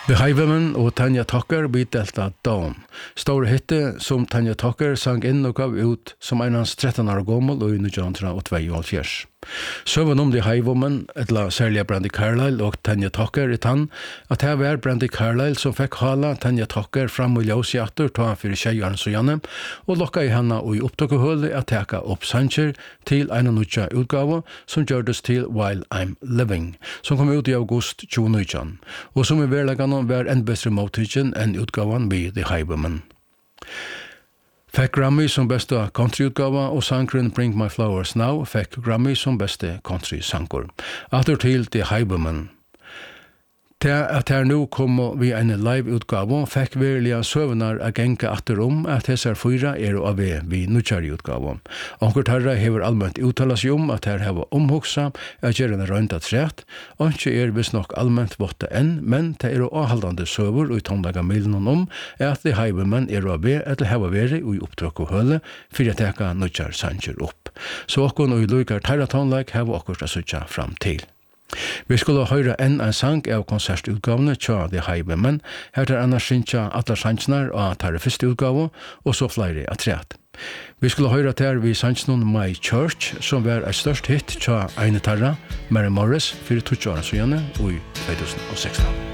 The Highwaymen og Tanya Tucker blir delta Dawn. Stor hitte som Tanya Tucker sang inn og gav ut som einans 13 år gammel og i 1972. Søvn om The Highwaymen, etla særlig Brandy Carlile og Tanya Tucker i tann, at her var Brandy Carlile som fikk hala Tanya Tucker fram og ljøs i atter, ta han fyrir tjejaren så gjerne, og lokka i henne og i opptakehullet at teka opp sanger til en av nutja utgave som gjørdes til While I'm Living, som kom ut i august 2019, og som i verlegane var en bedre mottidgen enn utgaven ved The Highwaymen. Fikk Grammy som beste countryutgave og sangren Bring My Flowers Now fikk Grammy som beste country-sanger. Atter til The Highwaymen. Til at her nå kom vi en live-utgave fikk verilige søvner å genke atter at disse fyra av vi nødkjære utgave. Onker Tarra hever allmänt uttala seg at her hever omhoksa at gjøre en røynda træt, og ikke visst nok allmänt votte enn, men det avhaldande søver og i tåndaga milen at The Highwaymen av etter hever veri og i opptrykk og høle for å teka nødkjære sanger opp. Så okkon og i lukar Tarra tåndag hever okkur å sutja fram til. Vi skulle høre en sang av konsertutgavene tja The Highwaymen. Her tar annars synsja alle sangsnar og tar første utgave, og så flere av træt. Vi skulle høre til vi sangsnon My Church, som var et størst hit tja Eine Tarra, Mary Morris, 24 år siden, og i 2016.